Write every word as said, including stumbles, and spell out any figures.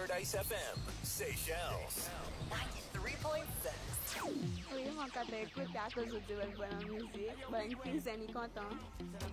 Paradise F M, Seychelles. ninety-three point six. Oui, mon kate écoute à cause de bonne musique. Bonne cuisine, content.